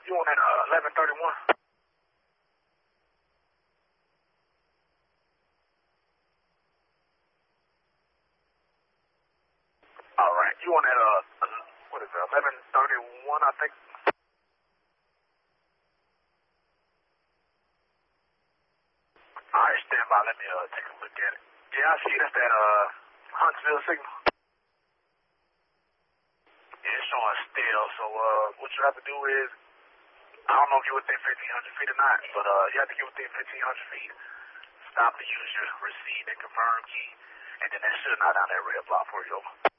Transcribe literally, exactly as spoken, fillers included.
You on that uh, eleven thirty-one? All right. You on that, uh, what is it, eleven thirty-one, I think? All right, stand by. Let me uh, take a look at it. Yeah, I see. That's that uh, Huntsville signal. Yeah, it's showing still. So uh, what you have to do is, I don't know if you're within fifteen hundred feet or not, but uh, you have to get within fifteen hundred feet. Stop to use your receipt and confirm key, and then that should not down that red block for you.